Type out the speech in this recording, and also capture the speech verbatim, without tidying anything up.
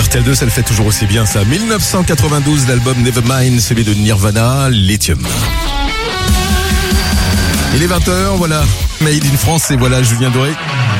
R T L deux, ça le fait toujours aussi bien, ça. dix-neuf cent quatre-vingt-douze, l'album Nevermind, celui de Nirvana, Lithium. Il est vingt heures, voilà. Made in France, et voilà Julien Doré.